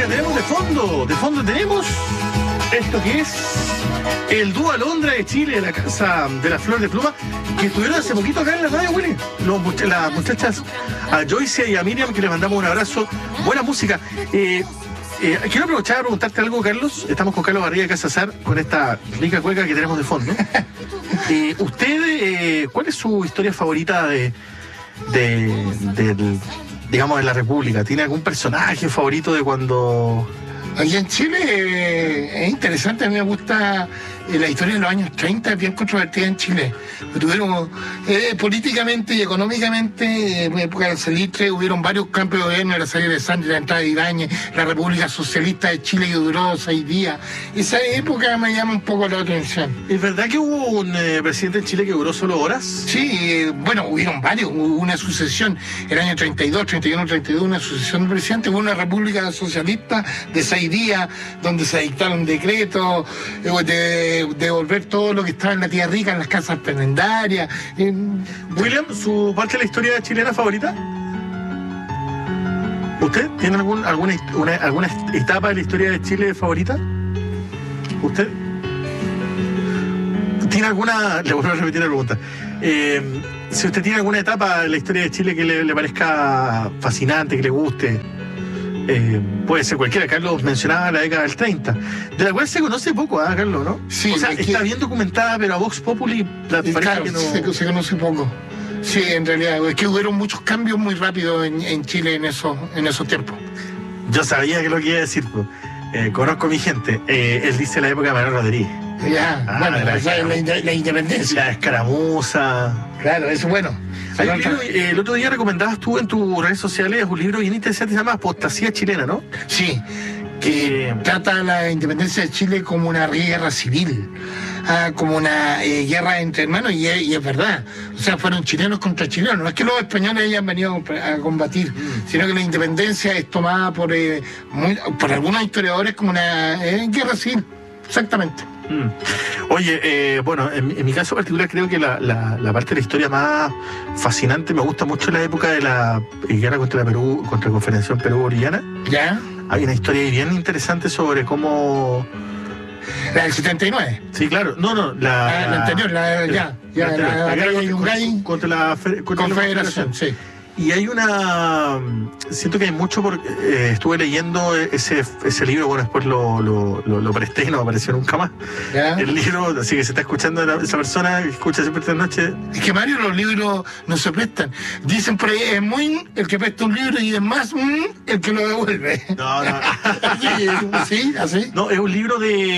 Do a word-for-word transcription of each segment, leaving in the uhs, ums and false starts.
música tenemos de fondo. De fondo tenemos esto que es el dúo Alondra de Chile, la Casa de la Flor de Pluma, que estuvieron hace poquito acá en la radio, Willy. Los, much- las muchachas, a Joyce y a Miriam, que les mandamos un abrazo. Buena música. Eh, eh, quiero aprovechar a preguntarte algo, Carlos. Estamos con Carlos Barriga de Casazar, con esta rica cueca que tenemos de fondo. Eh, usted, eh, ¿cuál es su historia favorita de, de, del, digamos, de la República? ¿Tiene algún personaje favorito de cuando...? Aquí en Chile eh, es interesante, a mí me gusta eh, la historia de los años treinta, es bien controvertida en Chile. Tuvieron eh, políticamente y económicamente, en época del Salitre, hubieron varios cambios de gobierno, la salida de Sánchez, la entrada de Ibáñez, la República Socialista de Chile que duró seis días. Esa época me llama un poco la atención. ¿Es verdad que hubo un eh, presidente en Chile que duró solo horas? Sí, eh, bueno, hubieron varios, hubo una sucesión, el año treinta y dos, treinta y uno, treinta y dos, una sucesión de presidentes, hubo una República Socialista de seis días, donde se dictaron decretos eh, de devolver todo lo que estaba en la tierra rica, en las casas prenendarias. Eh, William, ¿su parte de la historia chilena favorita? ¿Usted tiene algún, alguna, una, alguna etapa de la historia de Chile favorita? ¿Usted? ¿Tiene alguna...? Le vuelvo a repetir la pregunta. Eh, si usted tiene alguna etapa de la historia de Chile que le, le parezca fascinante, que le guste... Eh, puede ser cualquiera. Carlos mencionaba la década del treinta, de la cual se conoce poco, ¿ah, Carlos, no? Sí, o sea, es está que- bien documentada, pero a Vox Populi la Eh, parece claro, que no... se, se conoce poco. Sí, en realidad, es que hubieron muchos cambios muy rápidos en, en Chile en, eso, en esos tiempos. Yo sabía que lo que iba a decir, pues. Eh, conozco a mi gente. Eh, él dice la época de Manuel Rodríguez. Ya, Ah, bueno, la- o sea, la, inde- la independencia. La escaramuza. Claro, eso es bueno. Hay un libro, eh, el otro día recomendabas tú en tus redes sociales un libro bien interesante, se llama Apostasía Chilena, ¿no? Sí, que Eh, trata la independencia de Chile como una guerra civil, ah, como una eh, guerra entre hermanos, y es, y es verdad. O sea, fueron chilenos contra chilenos. No es que los españoles hayan venido a combatir, sino que la independencia es tomada por, eh, muy- por algunos historiadores como una eh, guerra civil. Exactamente. Mm. Oye, eh, bueno, en, mi- en mi caso particular creo que la, la, la parte de la historia más fascinante me gusta mucho la época de la eh, guerra contra la Perú, contra la Confederación Perú-Boliviana. ¿Ya? Hay una historia ahí bien interesante sobre cómo... La del setenta y nueve. Sí, claro. No, no, la... Ah, la anterior, la, ya. ya la, la, la, la, guerra la, contra, Yungay, contra la, fe- contra la Confederación, sí. Y hay una... Siento que hay mucho porque eh, estuve leyendo ese, ese libro, bueno, después lo, lo, lo, lo presté y no apareció nunca más. ¿Ya? El libro, así que se está escuchando la- esa persona que escucha siempre esta noche. Es que Mario, los libros no se prestan. Dicen por ahí, es muy el que presta un libro y es más mm, el que lo devuelve. No, no. Así, sí, así. No, es un libro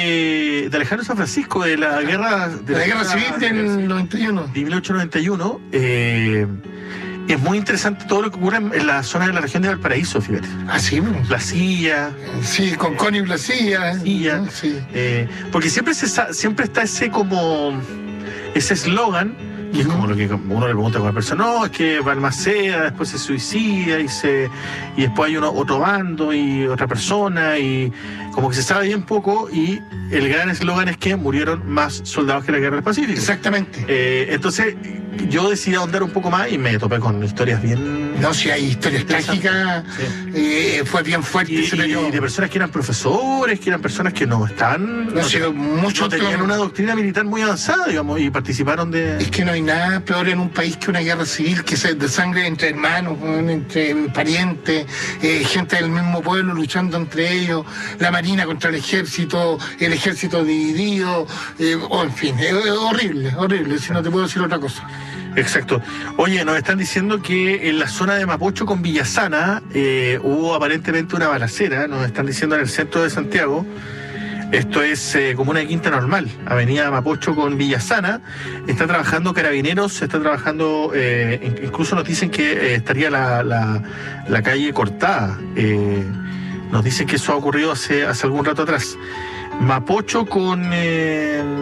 de, de Alejandro San Francisco, de la guerra... De De la guerra civil del noventa y uno. de mil ochocientos noventa y uno. Eh, es muy interesante todo lo que ocurre en, en la zona de la región de Valparaíso, fíjate. Ah, sí, pues. La silla, Sí, con Connie Blasilla. Silla. Sí. eh, porque siempre se sa- siempre está ese como ese eslogan, que es como lo que uno le pregunta a una persona, no, es que Balmaceda después se suicida y se y después hay uno, otro bando y otra persona y como que se sabe bien poco y el gran eslogan es que murieron más soldados que en la guerra del Pacífico. Exactamente. Eh, entonces yo decidí ahondar un poco más y me topé con historias bien... No, si hay historias Interesante. trágicas, Sí. eh, fue bien fuerte Y, ese y periodo. de personas que eran profesores, que eran personas que no estaban... No, sí, te- mucho no tenían otro- una doctrina militar muy avanzada, digamos, y participaron de... Es que no hay nada peor en un país que una guerra civil, que se de sangre entre hermanos, weón, entre parientes, eh, gente del mismo pueblo luchando entre ellos, la marina contra el ejército, el ejército dividido, eh, o en fin, es, es horrible, horrible, si no te puedo decir otra cosa. Exacto. Oye, nos están diciendo que en la zona de Mapocho con Villasana eh, hubo aparentemente una balacera, nos están diciendo en el centro de Santiago. Esto es eh, comuna de Quinta Normal, avenida Mapocho con Villasana. Está trabajando carabineros, está trabajando, eh, in- incluso nos dicen que eh, estaría la, la, la calle cortada. Eh, nos dicen que eso ha ocurrido hace, hace algún rato atrás. Mapocho con... eh,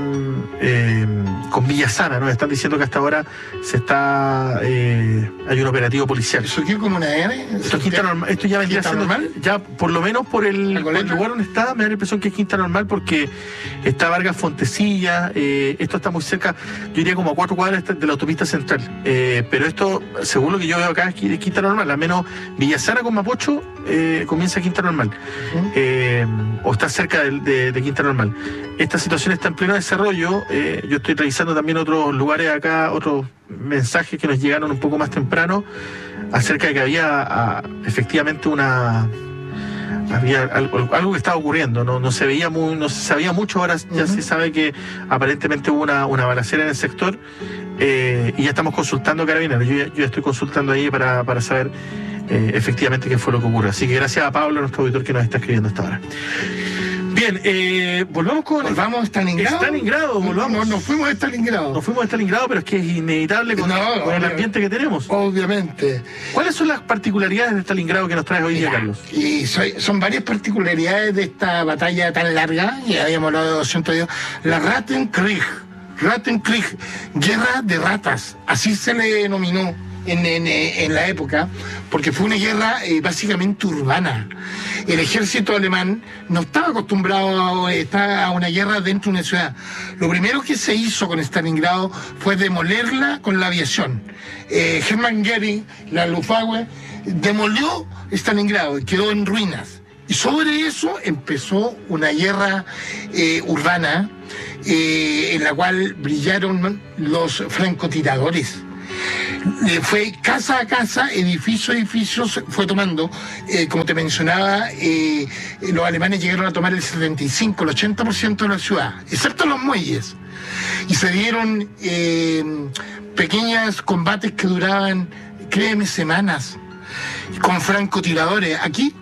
eh, con Villasana. Nos están diciendo que hasta ahora se está eh, hay un operativo policial. ¿Eso qué como una R? Esto, es Quinta Normal, esto ya vendría siendo normal? Ya por lo menos por el, por el lugar donde está, me da la impresión que es Quinta Normal, porque está Vargas Fontecilla, eh, esto está muy cerca, yo diría como a cuatro cuadras de la autopista central, eh, pero esto, según lo que yo veo acá, es Quinta Normal, al menos Villasana con Mapocho eh, comienza Quinta Normal, eh, o está cerca de, de, de Quinta Normal. Esta situación está en pleno desarrollo. eh, yo estoy revisando también otros lugares acá, otros mensajes que nos llegaron un poco más temprano acerca de que había a, efectivamente una había algo, algo que estaba ocurriendo, no, no se veía muy, no se sabía mucho, ahora ya uh-huh. se sabe que aparentemente hubo una, una balacera en el sector, eh, y ya estamos consultando Carabineros. Yo, yo estoy consultando ahí para, para saber eh, efectivamente qué fue lo que ocurrió. Así que gracias a Pablo, nuestro auditor, que nos está escribiendo hasta ahora. Bien, eh, volvamos con... ¿Volvamos a Stalingrado? Stalingrado, volvamos. No, nos fuimos a Stalingrado. Nos fuimos a Stalingrado, pero es que es inevitable con, no, con el ambiente que tenemos. Obviamente. ¿Cuáles son las particularidades de Stalingrado que nos traes hoy día, Carlos? Y soy, son varias particularidades de esta batalla tan larga, ya habíamos hablado de doscientos días. La Rattenkrieg, Rattenkrieg, guerra de ratas, así se le denominó en, en, en la época, porque fue una guerra eh, básicamente urbana. El ejército alemán no estaba acostumbrado a estar a una guerra dentro de una ciudad. Lo primero que se hizo con Stalingrado fue demolerla con la aviación. Eh, Hermann Göring, la Luftwaffe, demolió Stalingrado y quedó en ruinas. Y sobre eso empezó una guerra eh, urbana eh, en la cual brillaron los francotiradores. Eh, fue casa a casa, edificio a edificio, fue tomando, eh, como te mencionaba, eh, los alemanes llegaron a tomar el setenta y cinco, el ochenta por ciento de la ciudad, excepto los muelles, y se dieron eh, pequeños combates que duraban, créeme, semanas, con francotiradores. Aquí,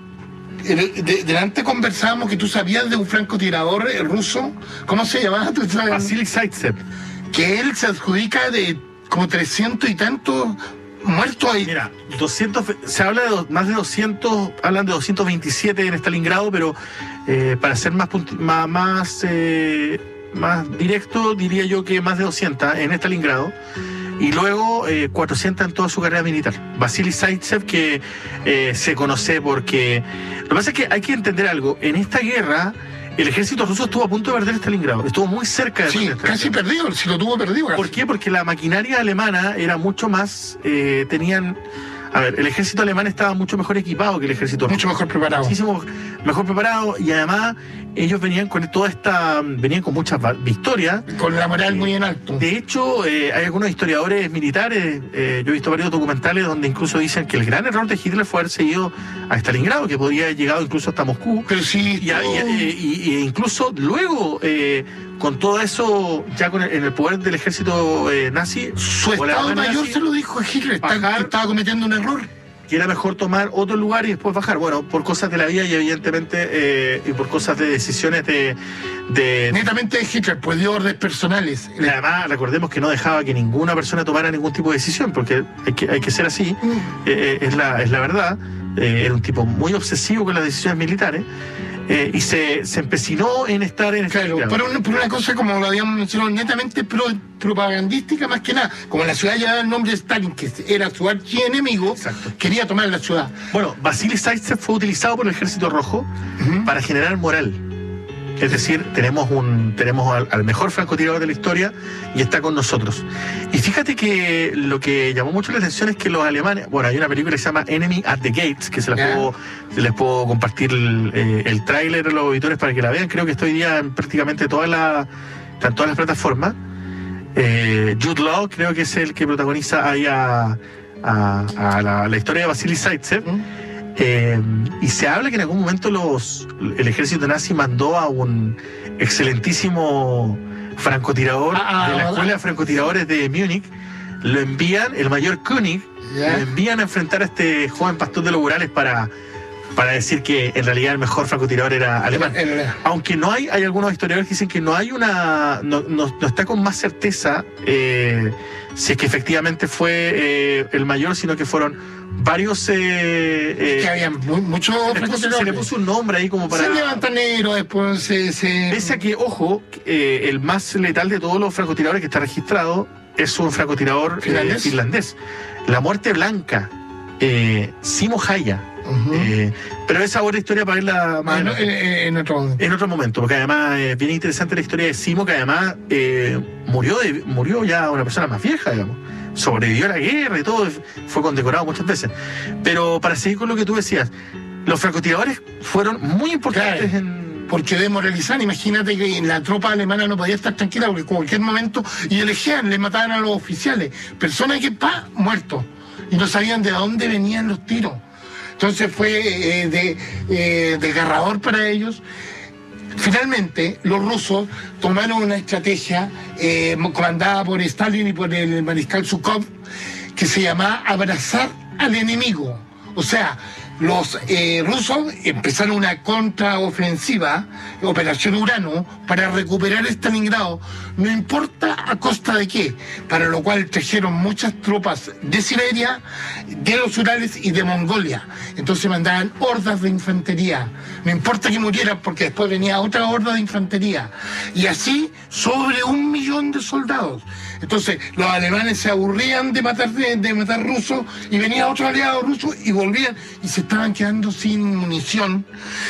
de, de, delante conversábamos que tú sabías de un francotirador ruso, ¿cómo se llamaba? ¿Tú sabes? Vasily Zaitsev. Que él se adjudica de como trescientos y tantos muertos ahí. Mira, doscientos, se habla de do, más de doscientos, hablan de doscientos veintisiete en Stalingrado, pero eh, para ser más punti, más más, eh, más directo, diría yo que más de doscientos en Stalingrado. Y luego eh, cuatrocientos en toda su carrera militar. Vasily Zaitsev, que eh, se conoce porque... Lo que pasa es que hay que entender algo. En esta guerra, el ejército ruso estuvo a punto de perder Stalingrado. Estuvo muy cerca de sí, perder casi perdido, si lo tuvo perdido. ¿Por qué? Porque la maquinaria alemana era mucho más... Eh, tenían... A ver, el ejército alemán estaba mucho mejor equipado que el ejército ruso. Mucho mejor preparado. Muchísimo mejor preparado, y además ellos venían con toda esta... Venían con muchas victorias. Con la moral eh, muy en alto. De hecho, eh, hay algunos historiadores militares, eh, yo he visto varios documentales donde incluso dicen que el gran error de Hitler fue haber seguido a Stalingrado, que podría haber llegado incluso hasta Moscú. Pero sí... Y, oh. y, y, y incluso luego... Eh, con todo eso, ya con el, en el poder del ejército eh, nazi... Su estado mayor nazi, se lo dijo a Hitler, bajar, estaba cometiendo un error. Que era mejor tomar otro lugar y después bajar. Bueno, por cosas de la vida y evidentemente, eh, y por cosas de decisiones de... de netamente de Hitler, pues dio órdenes personales. Y además, recordemos que no dejaba que ninguna persona tomara ningún tipo de decisión, porque hay que, hay que ser así, mm. eh, es, la, es la verdad. Eh, era un tipo muy obsesivo con las decisiones militares. Eh, y se, se empecinó en estar en... Claro, por, un, por una cosa, como lo habíamos mencionado, netamente pro, propagandística más que nada. Como la ciudad llevaba el nombre de Stalin, que era su archienemigo, quería tomar la ciudad. Bueno, Vasily Zaitsev fue utilizado por el Ejército Rojo uh-huh. para generar moral. Es decir, tenemos un tenemos al, al mejor francotirador de la historia y está con nosotros. Y fíjate que lo que llamó mucho la atención es que los alemanes... Bueno, hay una película que se llama Enemy at the Gates, que se, las yeah. puedo, se les puedo compartir el, eh, el tráiler a los auditores para que la vean. Creo que está hoy día en prácticamente todas las, en todas las plataformas. Eh, Jude Law creo que es el que protagoniza ahí a, a, a la, la historia de Vasily Zaitsev. Mm. Eh, y se habla que en algún momento los, el ejército nazi mandó a un excelentísimo francotirador ah, de la escuela de francotiradores de Múnich, lo envían, el mayor König, yeah. lo envían a enfrentar a este joven pastor de los Urales para, para decir que en realidad el mejor francotirador era alemán. Era- era- Aunque no hay, hay algunos historiadores que dicen que no hay una, no, no- no está con más certeza eh, si es que efectivamente fue eh, el mayor, sino que fueron varios. Eh, eh, que había mu- muchos se, le puso, se le francotiradores. puso un nombre ahí como para. Se levantan negros, después se... se... Pese a que, ojo, eh, el más letal de todos los francotiradores que está registrado es un francotirador eh, ¿Finlandés? finlandés. La muerte blanca, eh, Simo Haya. Ujú. Eh, pero esa otra historia para verla más en, adelante. en- en otro momento. En otro momento, porque además es bien interesante la historia de Simo, que además eh, murió, de, murió ya una persona más vieja, digamos. Sobrevivió a la guerra y todo, fue condecorado muchas veces. Pero para seguir con lo que tú decías, los francotiradores fueron muy importantes Claro. en... Porque desmoralizan, imagínate que la tropa alemana no podía estar tranquila porque en cualquier momento, y elegían, le mataban a los oficiales, personas que, pa, muertos, y no sabían de dónde venían los tiros. Entonces fue eh, de, eh, desgarrador para ellos. Finalmente, los rusos tomaron una estrategia eh, comandada por Stalin y por el mariscal Zhukov, que se llamaba abrazar al enemigo. O sea, los eh, rusos empezaron una contraofensiva, Operación Urano, para recuperar Stalingrado, no importa a costa de qué, para lo cual trajeron muchas tropas de Siberia, de los Urales y de Mongolia. Entonces mandaban hordas de infantería, no importa que murieran porque después venía otra horda de infantería, y así sobre un millón de soldados. Entonces los alemanes se aburrían de matar, de, de matar rusos, y venía otro aliado ruso y volvían, y se estaban quedando sin munición.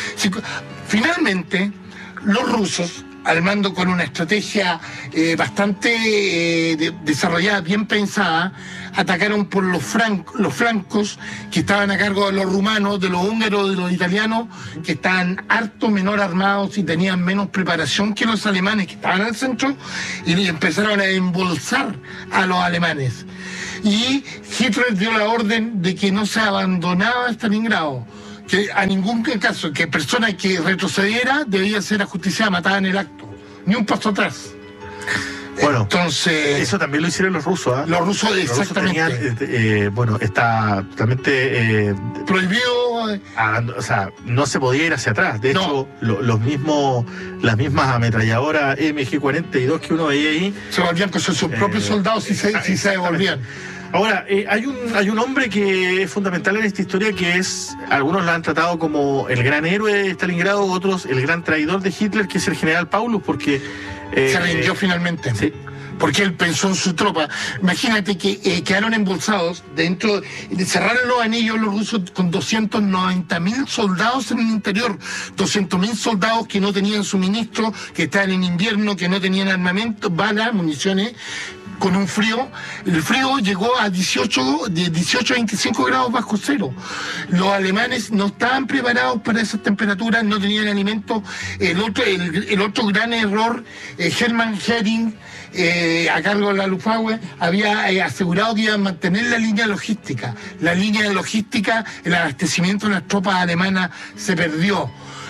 Finalmente, los rusos, al mando con una estrategia eh, bastante eh, de- desarrollada, bien pensada, atacaron por los, fran- los flancos que estaban a cargo de los rumanos, de los húngaros, de los italianos, que estaban harto menor armados y tenían menos preparación que los alemanes que estaban al centro, y empezaron a embolsar a los alemanes. Y Hitler dio la orden de que no se abandonaba Stalingrado, que a ningún caso, que persona que retrocediera debía ser ajusticiada, matada en el acto, ni un paso atrás. Bueno, Entonces, eso también lo hicieron los rusos, ¿ah? los rusos Los rusos exactamente tenían, eh, eh, bueno, está totalmente... eh, prohibió. eh, Ah, o sea, no se podía ir hacia atrás. De No. hecho, lo- los mismos, las mismas ametralladoras M G cuarenta y dos que uno veía ahí. Se volvían con sus sus Eh, propios soldados si se, si se devolvían. Ahora, eh, hay un hay un hombre que es fundamental en esta historia, que es, algunos lo han tratado como el gran héroe de Stalingrado, otros el gran traidor de Hitler, que es el general Paulus, porque... eh, Se rindió finalmente. Sí. Porque él pensó en su tropa. Imagínate que eh, quedaron embolsados dentro, de cerraron los anillos los rusos con doscientos noventa mil soldados en el interior, doscientos mil soldados que no tenían suministro, que estaban en invierno, que no tenían armamento, balas, municiones, con un frío. El frío llegó a dieciocho, de dieciocho a veinticinco grados bajo cero. Los alemanes no estaban preparados para esas temperaturas, no tenían alimento. El otro, el, el otro gran error, eh, Hermann Göring, eh, a cargo de la Luftwaffe, había eh, asegurado que iban a mantener la línea logística. La línea de logística, el abastecimiento de las tropas alemanas se perdió.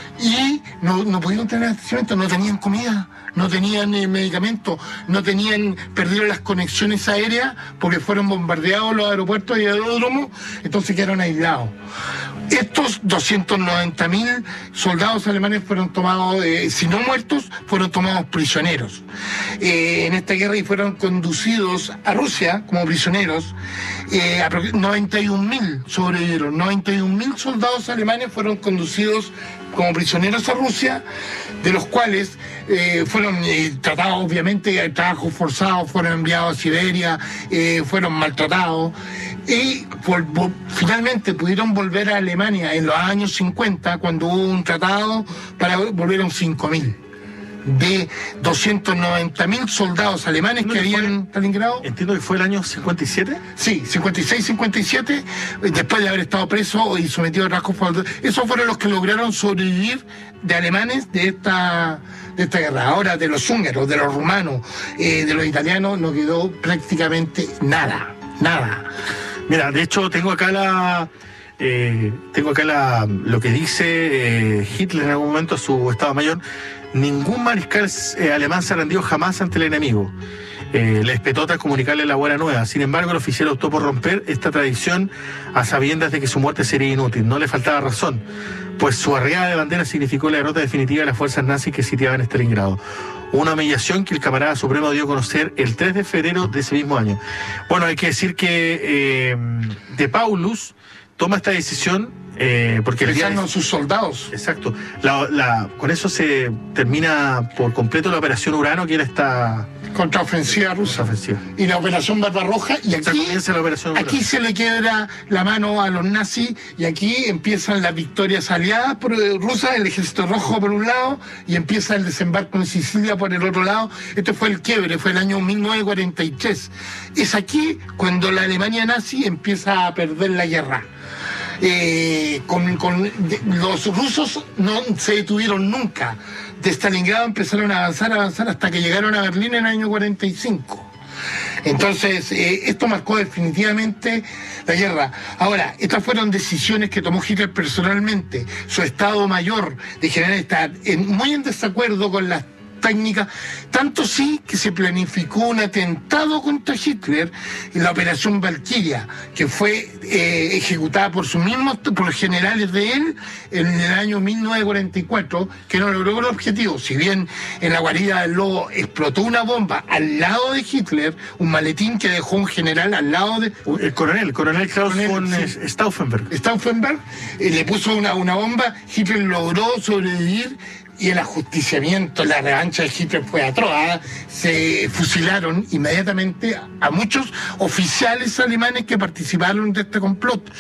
Y no, no podían tener abastecimiento, no tenían comida, no tenían eh, medicamentos, no tenían, perdieron las conexiones aéreas porque fueron bombardeados los aeropuertos y aeródromos, entonces quedaron aislados. Estos doscientos noventa mil soldados alemanes fueron tomados, eh, si no muertos, fueron tomados prisioneros eh, en esta guerra, y fueron conducidos a Rusia como prisioneros. Eh, apro- noventa y un mil sobrevivieron, noventa y un mil soldados alemanes fueron conducidos como prisioneros a Rusia, de los cuales eh, fueron eh, tratados, obviamente, trabajos forzados, fueron enviados a Siberia, eh, fueron maltratados, y por- por- finalmente pudieron volver a Alemania en los años cincuenta, cuando hubo un tratado, para volvieron cinco mil. De doscientos noventa mil soldados alemanes ¿No que le fue? habían en Stalingrado. Entiendo que fue el año cincuenta y siete. Sí, cincuenta y seis, cincuenta y siete, después de haber estado preso y sometido a rasgos forzados. Esos fueron los que lograron sobrevivir de alemanes de esta, de esta guerra. Ahora, de los húngaros, de los rumanos, eh, de los italianos, no quedó prácticamente nada, nada. Mira, de hecho tengo acá la Eh, tengo acá la, lo que dice eh, Hitler en algún momento, su Estado Mayor. Ningún mariscal eh, alemán se rendió jamás ante el enemigo. Eh, le espetó tras comunicarle la buena nueva. Sin embargo, el oficial optó por romper esta tradición a sabiendas de que su muerte sería inútil. No le faltaba razón, pues su arriada de bandera significó la derrota definitiva de las fuerzas nazis que sitiaban Stalingrado. Una humillación que el camarada supremo dio a conocer el tres de febrero de ese mismo año. Bueno, hay que decir que eh, de Paulus toma esta decisión eh, porque el día de sus soldados. Exacto. La, la, con eso se termina por completo la operación Urano, que era esta contraofensiva rusa. Ofensiva. Y la operación Barbarroja, y aquí, la operación aquí se le quiebra la mano a los nazis, y aquí empiezan las victorias aliadas por, eh, rusas, el ejército rojo por un lado, y empieza el desembarco en Sicilia por el otro lado. Este fue el quiebre, fue el año mil novecientos cuarenta y tres. Es aquí cuando la Alemania nazi empieza a perder la guerra. Eh, con, con de, los rusos no se detuvieron nunca. De Stalingrado empezaron a avanzar, a avanzar hasta que llegaron a Berlín en el año cuarenta y cinco. Entonces, eh, esto marcó definitivamente la guerra. Ahora, estas fueron decisiones que tomó Hitler personalmente. Su Estado Mayor de general está en, muy en desacuerdo con las técnica, tanto sí que se planificó un atentado contra Hitler en la operación Valkyria, que fue eh, ejecutada por sus mismos, por los generales de él en el año mil novecientos cuarenta y cuatro, que no logró el objetivo. Si bien en la guarida del lobo explotó una bomba al lado de Hitler, un maletín que dejó un general al lado de... El coronel, el coronel Klaus coronel, von sí. Stauffenberg. Stauffenberg eh, le puso una, una bomba, Hitler logró sobrevivir. Y el ajusticiamiento, la revancha de Hitler fue atroz. Se fusilaron inmediatamente a muchos oficiales alemanes que participaron de este complot,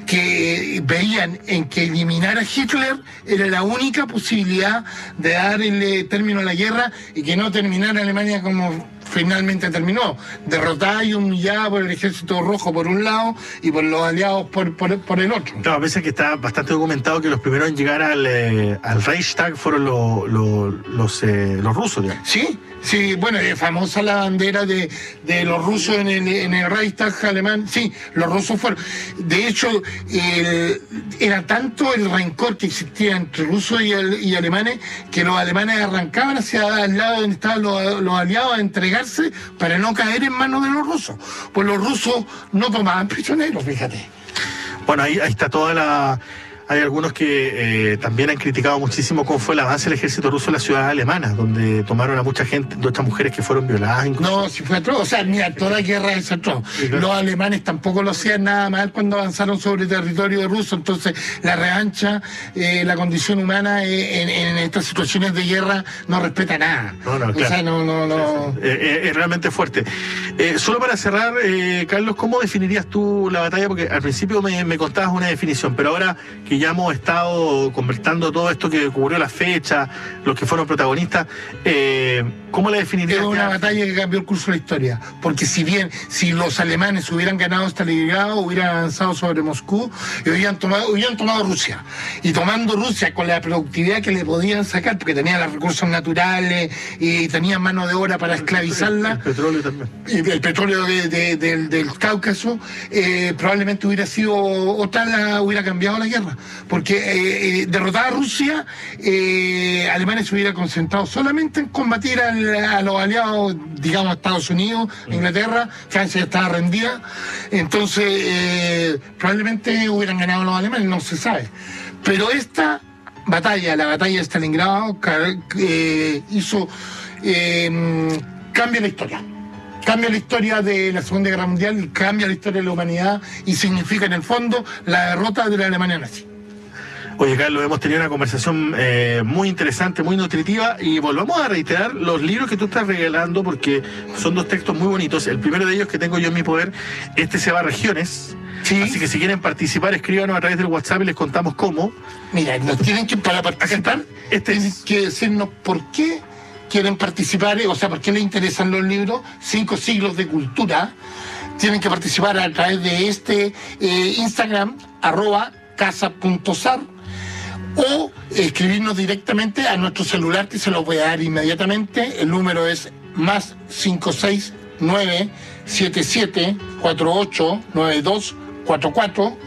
que veían en que eliminar a Hitler era la única posibilidad de dar el término a la guerra y que no terminara Alemania como finalmente terminó, derrotada y humillada por el ejército rojo por un lado y por los aliados por, por, por el otro. Claro, a veces que está bastante documentado que los primeros en llegar al, eh, al Reichstag fueron lo, lo, los, eh, los rusos, digamos. Sí, sí, bueno, es famosa la bandera de, de los rusos en el, en el Reichstag alemán. Sí, los rusos fueron. De hecho, el, era tanto el rencor que existía entre rusos y, el, y alemanes que los alemanes arrancaban hacia el lado donde estaban los, los aliados a entregar para no caer en manos de los rusos. Pues los rusos no tomaban prisioneros, fíjate. Bueno, ahí, ahí está toda la... Hay algunos que eh, también han criticado muchísimo cómo fue el avance del ejército ruso en las ciudades alemanas, donde tomaron a mucha gente, muchas mujeres que fueron violadas. Incluso. No, si fue atroz. O sea, mira, toda guerra es atroz. Sí, claro. Los alemanes tampoco lo hacían nada mal cuando avanzaron sobre territorio de ruso. Entonces, la revancha, eh, la condición humana eh, en, en estas situaciones de guerra no respeta nada. No, no, claro. O sea, no, no, no. Sí, sí. Eh, es realmente fuerte. Eh, solo para cerrar, eh, Carlos, ¿cómo definirías tú la batalla? Porque al principio me, me contabas una definición, pero ahora que ya hemos estado conversando todo esto que ocurrió, la fecha, los que fueron protagonistas, eh, ¿cómo la definirías? Es una batalla que cambió el curso de la historia, porque si bien, si los alemanes hubieran ganado Stalingrado, hubieran avanzado sobre Moscú y hubieran tomado, hubieran tomado Rusia, y tomando Rusia con la productividad que le podían sacar, porque tenían los recursos naturales y tenían mano de obra para esclavizarla, el, el petróleo también, y el petróleo de, de, de, del Cáucaso, eh, probablemente hubiera sido otra, la, hubiera cambiado la guerra. Porque eh, eh, derrotada a Rusia, eh, Alemania se hubiera concentrado solamente en combatir al, a los aliados, digamos, Estados Unidos, Inglaterra. Francia ya estaba rendida. Entonces, eh, probablemente hubieran ganado los alemanes, no se sabe. Pero esta batalla, la batalla de Stalingrado, eh, hizo, eh, cambia la historia. Cambia la historia de la Segunda Guerra Mundial, cambia la historia de la humanidad y significa en el fondo la derrota de la Alemania nazi. Oye, Carlos, hemos tenido una conversación eh, muy interesante, muy nutritiva, y volvamos a reiterar los libros que tú estás regalando, porque son dos textos muy bonitos. El primero de ellos que tengo yo en mi poder, este se va a regiones. Sí. Así que si quieren participar, escríbanos a través del WhatsApp y les contamos cómo. Mira, nos tienen que, para participar, este tienen es... que decirnos por qué quieren participar, o sea, por qué les interesan los libros, Cinco Siglos de Cultura. Tienen que participar a través de este eh, Instagram, arroba casa.sar, o escribirnos directamente a nuestro celular, que se los voy a dar inmediatamente. El número es más cinco seis nueve siete siete cuatro ocho nueve dos cuatro cuatro.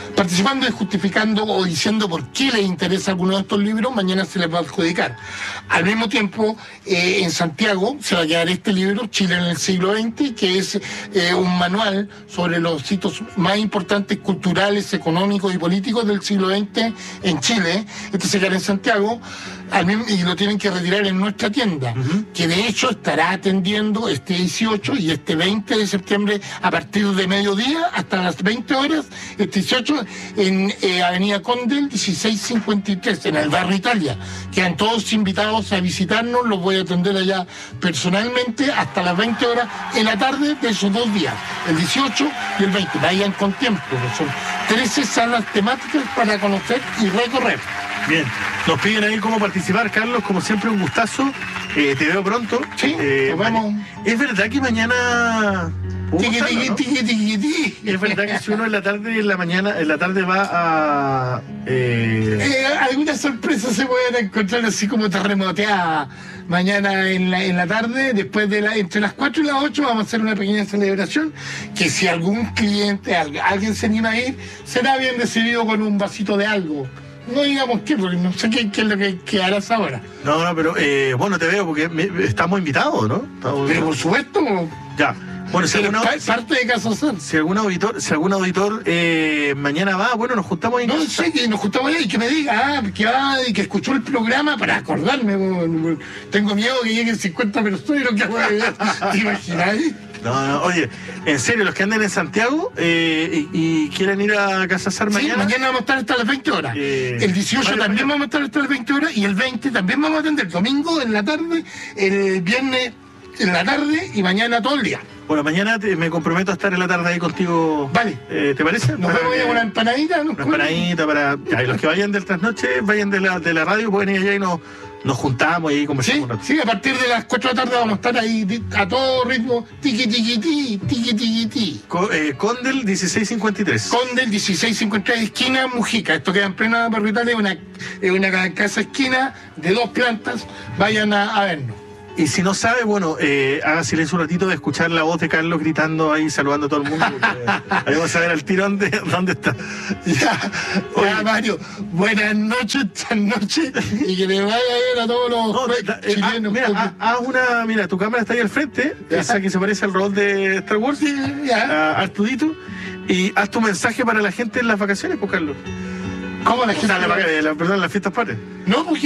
participando y justificando o diciendo por qué les interesa alguno de estos libros, mañana se les va a adjudicar. Al mismo tiempo, eh, en Santiago se va a quedar este libro, Chile en el siglo veinte, que es eh, un manual sobre los hitos más importantes culturales, económicos y políticos del siglo veinte en Chile. Este se queda en Santiago al mismo, y lo tienen que retirar en nuestra tienda, uh-huh. que de hecho estará atendiendo este dieciocho y este veinte de septiembre a partir de mediodía hasta las veinte horas, este dieciocho en eh, Avenida Condel dieciséis cincuenta y tres, en el barrio Italia. Quedan todos invitados a visitarnos, los voy a atender allá personalmente hasta las veinte horas en la tarde de esos dos días, el dieciocho y el veinte. Vayan con tiempo, son trece salas temáticas para conocer y recorrer. Bien, nos piden ahí cómo participar, Carlos, como siempre un gustazo, eh, te veo pronto. Sí, eh, nos vemos. Es verdad que mañana... Tiqui, tiqui, tiqui, tiqui, tiqui. Es verdad que si uno en la tarde y en la mañana, en la tarde va a... Eh... Eh, algunas sorpresas se pueden encontrar así como terremoteadas. Mañana en la, en la tarde, después de la, entre las cuatro y las ocho, vamos a hacer una pequeña celebración, que si algún cliente, alguien se anima a ir, será bien recibido con un vasito de algo. No digamos qué, porque no sé qué, qué es lo que, que harás ahora. No, no, pero eh, bueno, te veo porque me, estamos invitados, ¿no? Estamos pero por supuesto. Ya. Bueno, si alguna, parte de Casa San. Si algún auditor, si algún auditor eh, mañana va, bueno, nos juntamos ahí. No sé, que nos juntamos ahí y que me diga, ah, que va y que escuchó el programa para acordarme. Bueno, tengo miedo que lleguen cincuenta personas y lo que hago de ¿te imaginas? No, no, oye, en serio, los que anden en Santiago eh, y, y quieren ir a Casa Sar mañana. Sí, mañana vamos a estar hasta las veinte horas. Eh, el dieciocho vale, también vale. Vamos a estar hasta las veinte horas y el veinte también vamos a atender. Domingo en la tarde, el viernes en la tarde y mañana todo el día. Bueno, mañana te, me comprometo a estar en la tarde ahí contigo. Vale. Eh, ¿Te parece? Nos vemos a una empanadita. Una empanadita para... Ya, y los que vayan del trasnoche, vayan de la, de la radio, pueden ir allá y nos, nos juntamos y conversamos. Sí, un rato. Sí, a partir de las cuatro de la tarde vamos a estar ahí a todo ritmo. Tiqui, tiqui, tiqui, tiqui, tiqui, tiqui. Co, eh, Condel dieciséis cincuenta y tres. Condel dieciséis cincuenta y tres, esquina Mujica. Esto queda en plena barrio Italia, es una, es una casa esquina de dos plantas. Vayan a, a vernos. Y si no sabe, bueno, eh, haga silencio un ratito de escuchar la voz de Carlos gritando ahí, saludando a todo el mundo. Ahí vamos a ver al tirón de dónde está. Ya, ya Mario, buenas noches, esta noche, y que le vaya bien a todos los no, da, eh, chilenos. Ah, mira, haz una, mira, tu cámara está ahí al frente, ya. Esa que se parece al robot de Star Wars, ya. A Artudito, y haz tu mensaje para la gente en las vacaciones, pues, Carlos. ¿Cómo la gente? O sea, la, la, perdón, las fiestas patrias. No, porque